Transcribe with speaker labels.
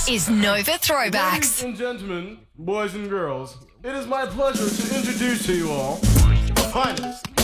Speaker 1: This is Nova Throwbacks.
Speaker 2: Ladies and gentlemen, boys and girls, it is my pleasure to introduce to you all the finest,